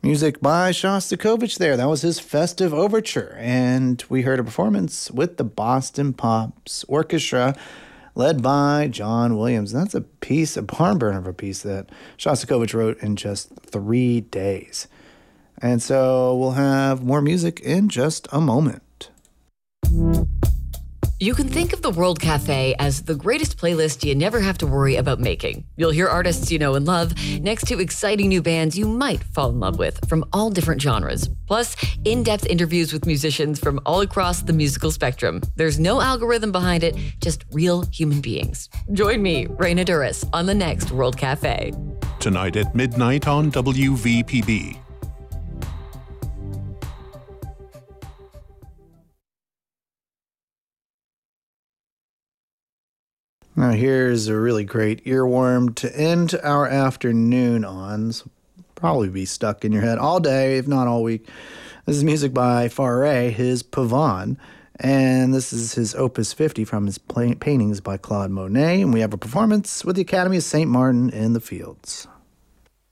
Music by Shostakovich there. That was his Festive Overture. And we heard a performance with the Boston Pops Orchestra led by John Williams. And that's a barn burner of a piece that Shostakovich wrote in just 3 days. And so we'll have more music in just a moment. You can think of the World Cafe as the greatest playlist you never have to worry about making. You'll hear artists you know and love next to exciting new bands you might fall in love with from all different genres. Plus, in-depth interviews with musicians from all across the musical spectrum. There's no algorithm behind it, just real human beings. Join me, Raina Duras, on the next World Cafe. Tonight at midnight on WVPB. Now here's a really great earworm to end our afternoon on. This will probably be stuck in your head all day, if not all week. This is music by Fauré, his Pavane, and this is his Opus 50 from his paintings by Claude Monet. And we have a performance with the Academy of St. Martin in the Fields.